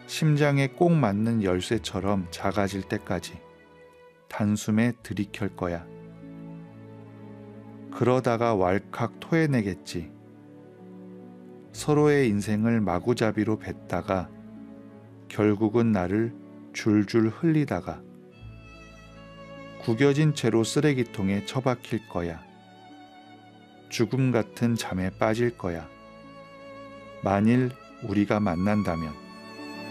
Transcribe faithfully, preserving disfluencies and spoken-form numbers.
심장에 꼭 맞는 열쇠처럼 작아질 때까지 단숨에 들이켤 거야. 그러다가 왈칵 토해내겠지. 서로의 인생을 마구잡이로 뱉다가 결국은 나를 줄줄 흘리다가 구겨진 채로 쓰레기통에 처박힐 거야. 죽음 같은 잠에 빠질 거야. 만일 우리가 만난다면.